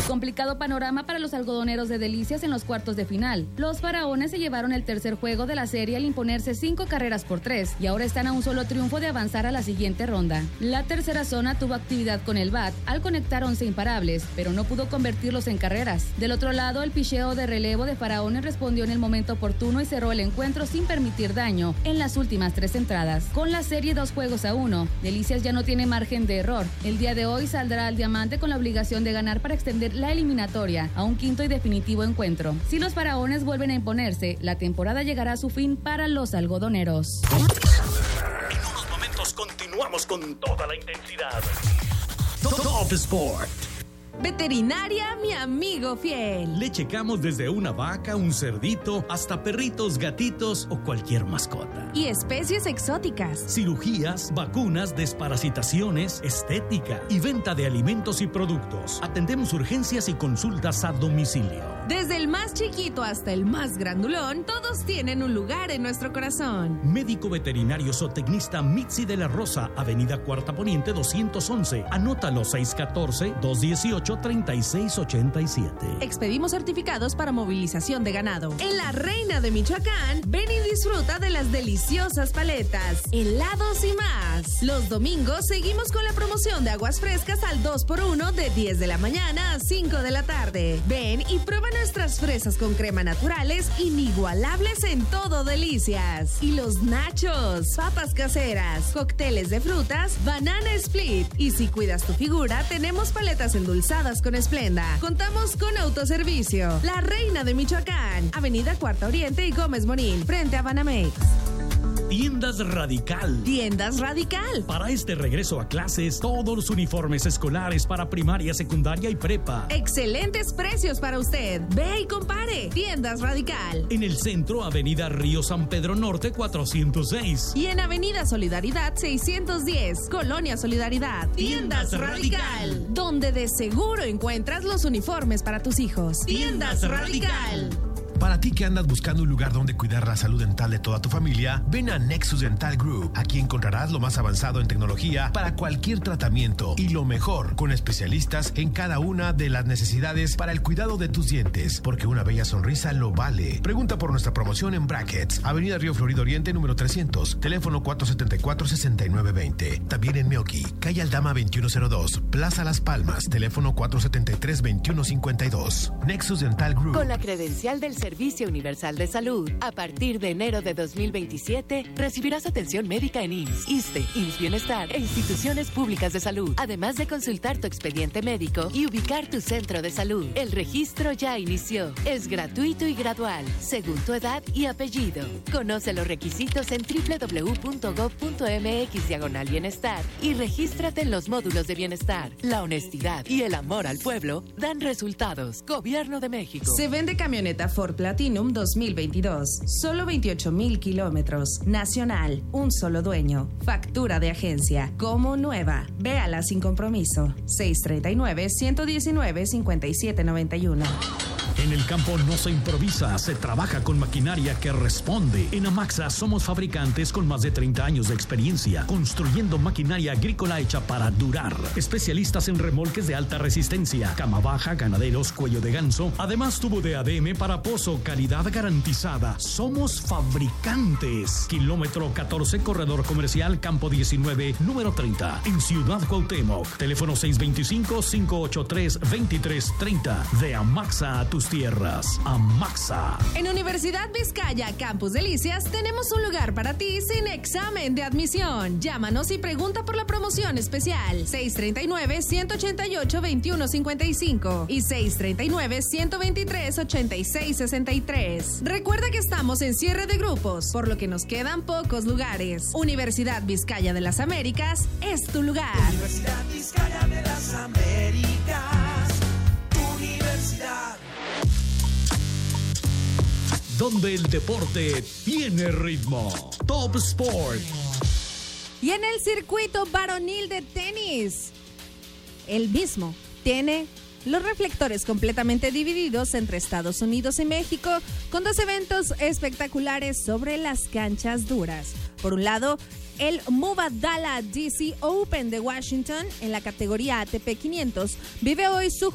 Complicado panorama para los algodoneros de Delicias en los cuartos de final. Los faraones se llevaron el tercer juego de la serie al imponerse 5-3 y ahora están a un solo triunfo de avanzar a la siguiente ronda. La tercera zona tuvo actividad con el bat al conectar 11 imparables, pero no pudo convertirlos en carreras. Del otro lado, el picheo de relevo de Faraones respondió en el momento oportuno y cerró el encuentro sin permitir daño en las últimas 3 entradas. Con la serie 2-1, Delicias ya no tiene margen de error. El día de hoy saldrá al diamante con la obligación de ganar para extender la eliminatoria a un quinto y definitivo encuentro. Si los Faraones vuelven a imponerse, la temporada llegará a su fin para los algodoneros. En unos momentos continuamos con toda la intensidad. Top Sport. Veterinaria, mi amigo fiel. Le checamos desde una vaca, un cerdito, hasta perritos, gatitos o cualquier mascota. Y especies exóticas. Cirugías, vacunas, desparasitaciones, estética y venta de alimentos y productos. Atendemos urgencias y consultas a domicilio. Desde el más chiquito hasta el más grandulón, todos tienen un lugar en nuestro corazón. Médico veterinario zootecnista Mitzi de la Rosa, Avenida Cuarta Poniente 211. Anótalo 614-218-3687. Expedimos certificados para movilización de ganado. En la Reina de Michoacán, ven y disfruta de las deliciosas paletas, helados y más. Los domingos seguimos con la promoción de aguas frescas al 2x1 de 10 de la mañana a 5 de la tarde. Ven y prueba nuestras fresas con crema naturales inigualables en todo Delicias. Y los nachos, papas caseras, cócteles de frutas, banana split. Y si cuidas tu figura, tenemos paletas endulzadas con Esplenda. Contamos con autoservicio. La Reina de Michoacán, Avenida Cuarta Oriente y Gómez Morín, frente a Banamex. Tiendas Radical. Tiendas Radical. Para este regreso a clases, todos los uniformes escolares para primaria, secundaria y prepa. Excelentes precios para usted. Ve y compare. Tiendas Radical. En el centro, Avenida Río San Pedro Norte 406. Y en Avenida Solidaridad 610, Colonia Solidaridad. Tiendas Radical. Donde de seguro encuentras los uniformes para tus hijos. Tiendas Radical. Para ti que andas buscando un lugar donde cuidar la salud dental de toda tu familia, ven a Nexus Dental Group. Aquí encontrarás lo más avanzado en tecnología para cualquier tratamiento y lo mejor, con especialistas en cada una de las necesidades para el cuidado de tus dientes, porque una bella sonrisa lo vale. Pregunta por nuestra promoción en Brackets, Avenida Río Florido Oriente número 300, teléfono 474-6920. También en Meoqui, calle Aldama 2102, Plaza Las Palmas, teléfono 473-2152. Nexus Dental Group. Con la credencial del Servicio Universal de Salud, a partir de enero de 2027, recibirás atención médica en IMSS, ISSSTE, IMSS Bienestar e instituciones públicas de salud, además de consultar tu expediente médico y ubicar tu centro de salud. El registro ya inició. Es gratuito y gradual, según tu edad y apellido. Conoce los requisitos en www.gov.mx/bienestar y regístrate en los módulos de bienestar. La honestidad y el amor al pueblo dan resultados. Gobierno de México. Se vende camioneta Ford Platinum 2022. Solo 28,000 kilómetros. Nacional. Un solo dueño. Factura de agencia. Como nueva. Véala sin compromiso. 639-119-5791. En el campo no se improvisa, se trabaja con maquinaria que responde. En Amaxa somos fabricantes con más de 30 años de experiencia, construyendo maquinaria agrícola hecha para durar. Especialistas en remolques de alta resistencia, cama baja, ganaderos, cuello de ganso. Además, tubo de ADM para pozo, calidad garantizada. Somos fabricantes. Kilómetro 14, corredor comercial, campo 19, número 30, en Ciudad Cuauhtémoc. Teléfono 625-583-2330. De Amaxa a tus tierras. Amaxa. En Universidad Vizcaya, Campus Delicias, tenemos un lugar para ti sin examen de admisión. Llámanos y pregunta por la promoción especial. 639-188-2155 y 639-123-8663. Recuerda que estamos en cierre de grupos, por lo que nos quedan pocos lugares. Universidad Vizcaya de las Américas es tu lugar. Universidad Vizcaya de las Américas. Universidad. Donde el deporte tiene ritmo. Top Sport. Y en el circuito varonil de tenis, el mismo tiene los reflectores completamente divididos entre Estados Unidos y México, con dos eventos espectaculares sobre las canchas duras. Por un lado, el Mubadala DC Open de Washington en la categoría ATP 500 vive hoy su